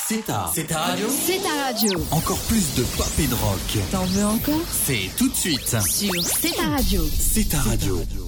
C'est ta radio. C'est ta radio. Encore plus de pop et de rock. T'en veux encore? C'est tout de suite Sur C'est ta radio. C'est ta radio.